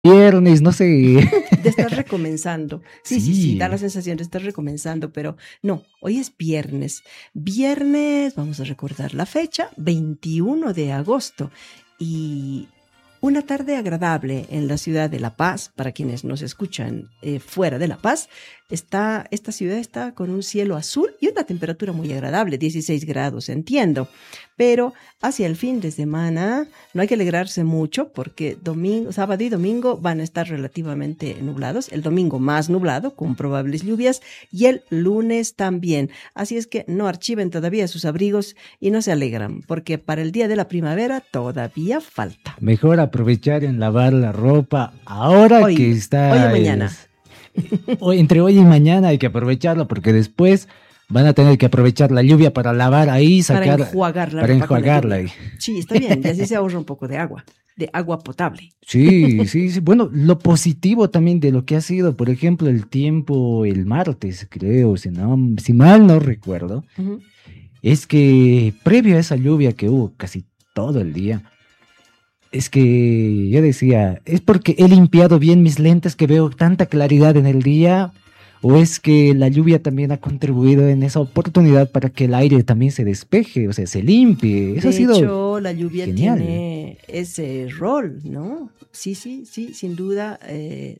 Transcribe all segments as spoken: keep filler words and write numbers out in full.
viernes, no sé. De estar recomenzando. Sí, sí, sí, Sí. da la sensación de estar recomenzando, pero no, hoy es viernes. Viernes, vamos a recordar la fecha, veintiuno de agosto. Y una tarde agradable en la ciudad de La Paz, para quienes nos escuchan eh, fuera de La Paz. Está, esta ciudad está con un cielo azul y una temperatura muy agradable, dieciséis grados, entiendo. Pero hacia el fin de semana no hay que alegrarse mucho porque domingo, sábado y domingo van a estar relativamente nublados. El domingo más nublado, con probables lluvias, y el lunes también. Así es que no archiven todavía sus abrigos y no se alegran, porque para el día de la primavera todavía falta. Mejor aprovechar en lavar la ropa ahora Hoy, que está... hoy o mañana. Es, hoy, entre hoy y mañana hay que aprovecharlo porque después van a tener que aprovechar la lluvia para lavar ahí, sacar... Para enjuagarla. Para enjuagarla ahí. Sí, está bien, y así se ahorra un poco de agua, de agua potable. Sí, sí, sí. Bueno, lo positivo también de lo que ha sido, por ejemplo, el tiempo el martes, creo, si, no, si mal no recuerdo, uh-huh. es que previo a esa lluvia que hubo casi todo el día, es que yo decía, ¿es porque he limpiado bien mis lentes que veo tanta claridad en el día? ¿O es que la lluvia también ha contribuido en esa oportunidad para que el aire también se despeje, o sea, se limpie? Eso de ha sido hecho, la lluvia genial. Tiene ese rol, ¿no? Sí, sí, sí, sin duda, eh,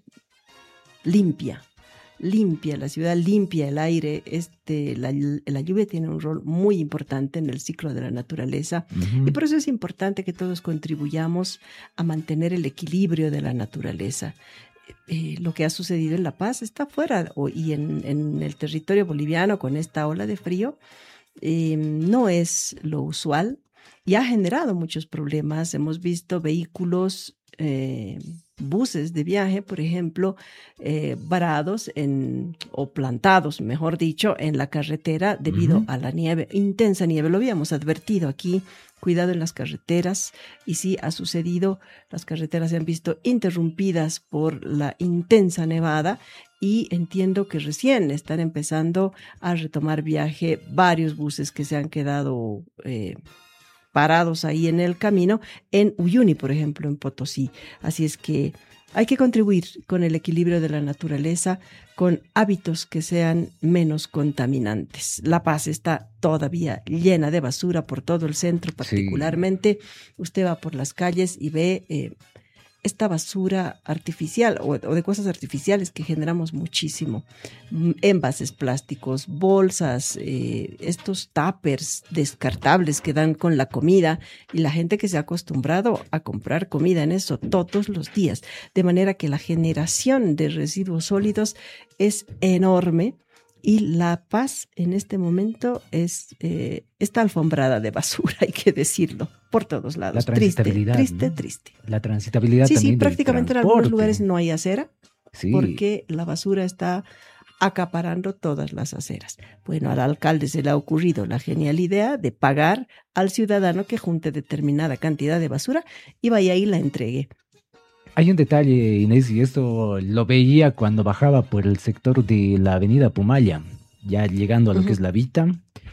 limpia, limpia la ciudad, limpia el aire. Este, la, la lluvia tiene un rol muy importante en el ciclo de la naturaleza, uh-huh. y por eso es importante que todos contribuyamos a mantener el equilibrio de la naturaleza. Eh, lo que ha sucedido en La Paz está fuera o, y en, en el territorio boliviano con esta ola de frío eh, no es lo usual y ha generado muchos problemas. Hemos visto vehículos, eh, buses de viaje, por ejemplo, eh, varados en, o plantados, mejor dicho, en la carretera debido uh-huh. a la nieve, intensa nieve. Lo habíamos advertido aquí. Cuidado en las carreteras, y sí ha sucedido, las carreteras se han visto interrumpidas por la intensa nevada y entiendo que recién están empezando a retomar viaje varios buses que se han quedado eh, parados ahí en el camino, en Uyuni, por ejemplo, en Potosí. Así es que hay que contribuir con el equilibrio de la naturaleza, con hábitos que sean menos contaminantes. La Paz está todavía llena de basura por todo el centro, particularmente. Sí. Usted va por las calles y ve eh, esta basura artificial o, o de cosas artificiales que generamos muchísimo. Envases plásticos, bolsas, eh, estos tuppers descartables que dan con la comida, y la gente que se ha acostumbrado a comprar comida en eso todos los días, de manera que la generación de residuos sólidos es enorme. Y La Paz en este momento es eh, está alfombrada de basura, hay que decirlo, por todos lados. La transitabilidad. Triste, triste, ¿no? triste. La transitabilidad sí, también. Sí, prácticamente en algunos lugares no hay acera, sí. porque la basura está acaparando todas las aceras. Bueno, al alcalde se le ha ocurrido la genial idea de pagar al ciudadano que junte determinada cantidad de basura y vaya y la entregue. Hay un detalle, Inés, y esto lo veía cuando bajaba por el sector de la avenida Pumaya, ya llegando a lo uh-huh. que es la Vita,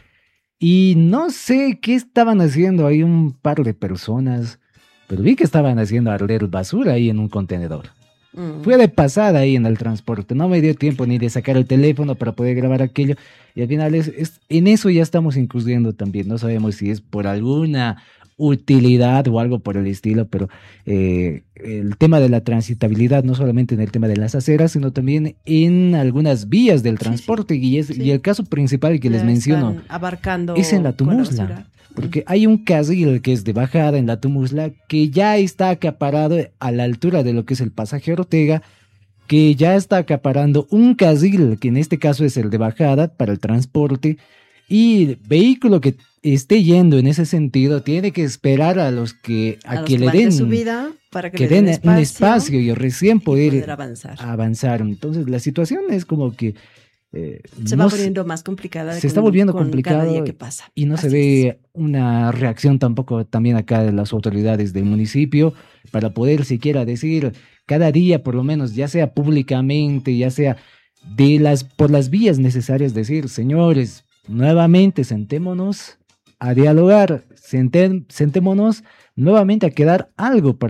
y no sé qué estaban haciendo ahí un par de personas, pero vi que estaban haciendo arder basura ahí en un contenedor. Uh-huh. Fue de pasada ahí en el transporte, no me dio tiempo ni de sacar el teléfono para poder grabar aquello, y al final es, es, en eso ya estamos incurriendo también. No sabemos si es por alguna utilidad o algo por el estilo, pero eh, el tema de la transitabilidad, no solamente en el tema de las aceras, sino también en algunas vías del transporte, sí, sí. Y, es, sí. y el caso principal que ya les menciono abarcando es en la Tumusla, porque hay un carril que es de bajada en la Tumusla que ya está acaparado a la altura de lo que es el pasaje Ortega, que ya está acaparando un carril, que en este caso es el de bajada para el transporte, y vehículo que esté yendo en ese sentido tiene que esperar a los que a, a que le den subida para que, que le den, den espacio, un espacio y recién poder, poder avanzar. avanzar. Entonces la situación es como que eh, se no va volviendo más complicada. Se con, está volviendo con complicado cada día que pasa. Y no Así se ve es. una reacción tampoco también acá de las autoridades del municipio para poder siquiera decir cada día, por lo menos, ya sea públicamente, ya sea de las por las vías necesarias, decir, señores, nuevamente sentémonos a dialogar, senten, sentémonos nuevamente a quedar algo para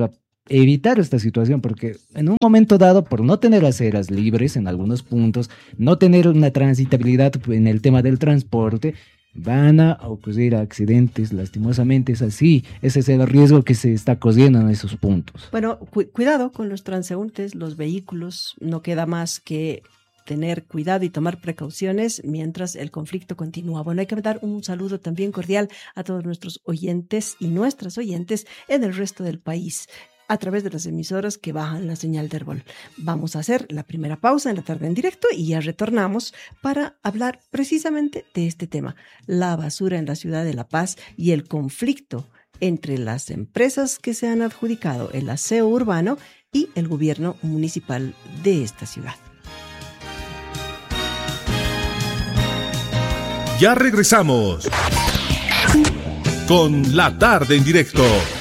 evitar esta situación, porque en un momento dado, por no tener aceras libres en algunos puntos, no tener una transitabilidad en el tema del transporte, van a ocurrir accidentes, lastimosamente es así. Ese es el riesgo que se está corriendo en esos puntos. Bueno, cu cuidado con los transeúntes, los vehículos, no queda más que tener cuidado y tomar precauciones mientras el conflicto continúa. Bueno, hay que dar un saludo también cordial a todos nuestros oyentes y nuestras oyentes en el resto del país, a través de las emisoras que bajan la señal de Herbol. Vamos a hacer la primera pausa en la tarde en directo y ya retornamos para hablar precisamente de este tema, la basura en la ciudad de La Paz y el conflicto entre las empresas que se han adjudicado el aseo urbano y el gobierno municipal de esta ciudad. Ya regresamos con La Tarde en Directo